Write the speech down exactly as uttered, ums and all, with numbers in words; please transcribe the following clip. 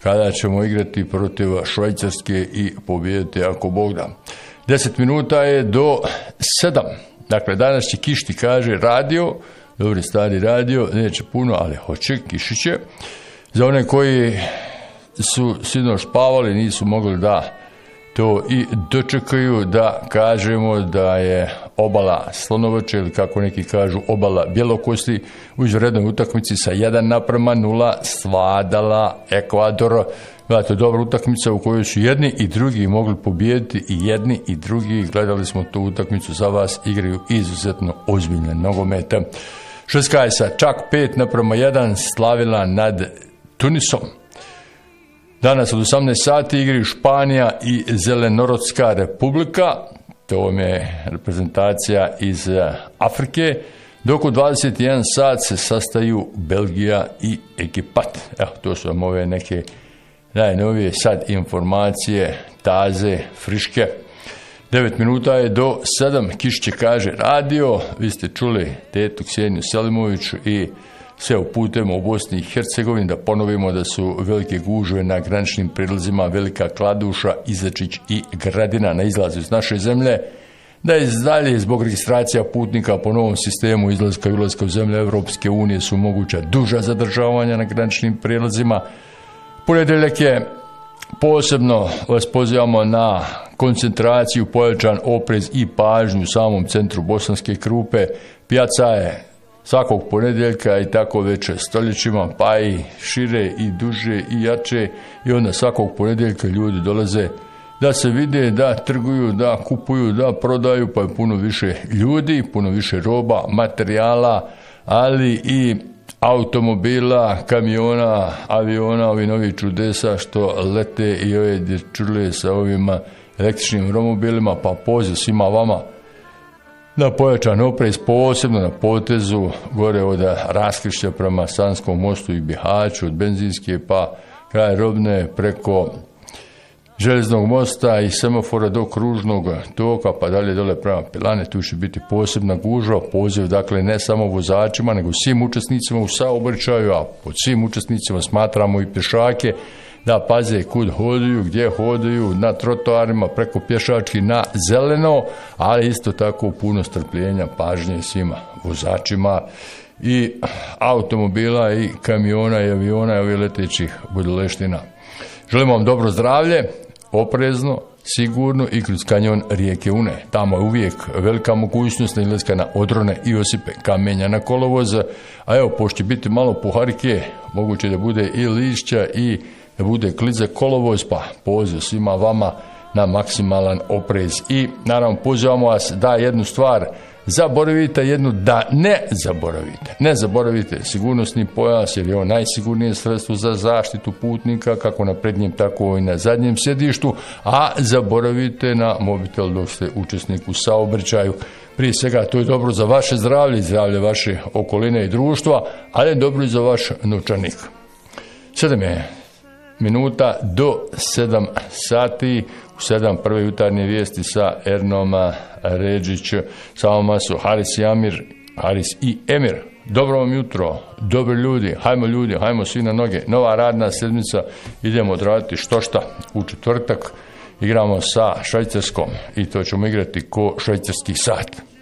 kada ćemo igrati protiv Švajcarske i pobijediti ako Bog da. Deset minuta je do sedam. Dakle, danas će kišti, kaže radio, dobri stari radio, neće puno, ali hoće, kišiće. Za one koji su sinoć spavali, nisu mogli da to i dočekaju, da kažemo da je obala Slonovače, ili kako neki kažu obala Bjelokosti, u izvanrednoj utakmici sa jedan naprema nula svladala Ekvador. Gledajte, dobra utakmica u kojoj su jedni i drugi mogli pobijediti, i jedni i drugi, gledali smo tu utakmicu za vas, igraju izuzetno ozbiljne nogomete. Švedska je sa čak pet naprema jedan slavila nad Tunisom. Danas od osamnaest sati igraju Španija i Zelenorodska republika, to je reprezentacija iz Afrike, dok u dvadeset jedan sat se sastaju Belgija i Egipat. Evo, to su vam ove neke najnovije sad informacije, taze, friške. devet minuta je do sedam, kišće, kaže radio, vi ste čuli tetu Kseniju Selimoviću i sve uputujemo u Bosni i Hercegovini, da ponovimo da su velike gužve na graničnim prilazima Velika Kladuša, Izačić i Gradina na izlazu iz naše zemlje, da je dalje zbog registracija putnika po novom sistemu izlaska i ulaska u zemlje Evropske unije su moguća duža zadržavanja na graničnim prilazima. Ponedjeljak je, posebno vas pozivamo na koncentraciju, pojačan oprez i pažnju u samom centru Bosanske Krupe. Pijaca je svakog ponedjeljka i tako već stoljećima, pa i šire i duže i jače, i onda svakog ponedjeljka ljudi dolaze da se vide, da trguju, da kupuju, da prodaju, pa je puno više ljudi, puno više roba, materijala, ali i automobila, kamiona, aviona, ovi novi čudesa što lete i ove dječurle sa ovim električnim romobilima, pa poziv svima vama na pojačan oprez, posebno na potezu gore od Raskrišća prema Sanskom mostu i Bihaću, od Benzinske pa kraj Robne preko Željeznog mosta i semafora do Kružnog toka, pa dalje dole prema Pilane. Tu će biti posebna gužva. Poziv, dakle, ne samo vozačima, nego svim učesnicima u saobraćaju, a pod svim učesnicima smatramo i pješake, da paze kud hodaju, gdje hodaju, na trotoarima, preko pješački, na zeleno, ali isto tako puno strpljenja, pažnje svima vozačima i automobila i kamiona i aviona i ovih letećih budoleština. Želimo vam dobro zdravlje, oprezno, sigurno i kroz kanjon rijeke Une. Tamo je uvijek velika mogućnost izlaska na odrone i osipe kamenja na kolovoz, a evo, pošto će biti malo puharike, moguće da bude i lišća i da bude klize kolovoz, pa poziv svima vama na maksimalan oprez. I naravno pozivamo vas da jednu stvar zaboravite, jednu da ne zaboravite. Ne zaboravite sigurnosni pojas, jer je on najsigurnije sredstvo za zaštitu putnika, kako na prednjem, tako i na zadnjem sjedištu, a zaboravite na mobitel dok ste učesnik u saobraćaju. Prije svega, to je dobro za vaše zdravlje, zdravlje vaše okoline i društva, ali je dobro i za vaš novčanik. Sedam je minuta do sedam sati, u sedam prve jutarnje vijesti sa Ernom Ređić, sa vama su Haris i Amir, Haris i Emir. Dobro vam jutro, dobri ljudi, hajmo ljudi, hajmo svi na noge. Nova radna sedmica, idemo odraditi što šta. U četvrtak igramo sa Švajcarskom i to ćemo igrati ko švajcarski sat.